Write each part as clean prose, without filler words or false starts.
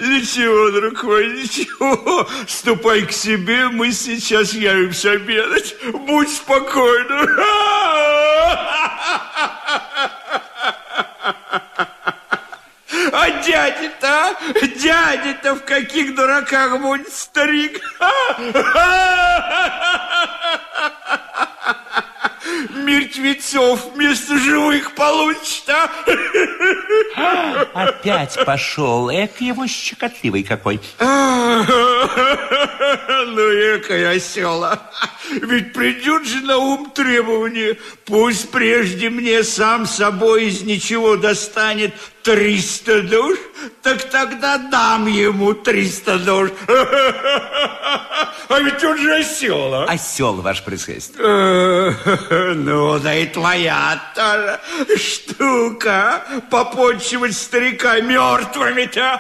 Ничего, друг мой, ничего. Ступай к себе, мы сейчас явимся обедать. Будь спокойна. А дядя-то, дядя-то в каких дураках будет старик? Мертвецов вместо живых получит, а? Опять пошел. Эк, его щекотливый какой. Ну, экая осела. Ведь придет же на ум требование. Пусть прежде мне сам собой из ничего достанет 300 душ, так тогда дам ему 300 душ. А ведь он же осел, а? Осел, ваше происходительство. Ну, да и твоя тоже штука. Попончивать старика мертвыми-то.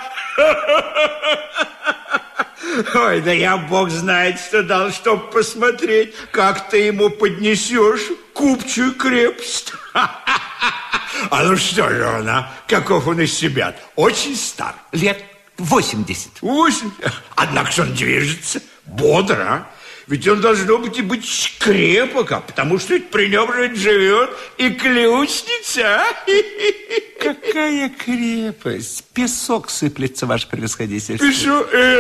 Ой, да я, бог знает, что дал, чтоб посмотреть, как ты ему поднесешь купчую крепость. А ну что же он, а? Каков он из себя? Очень стар. Лет 80. 80? Однако же он движется бодро, а? Ведь он должно быть крепок, а потому что ведь при нем же живет и ключница. Какая крепость? Песок сыплется, ваше превосходительство. Песок?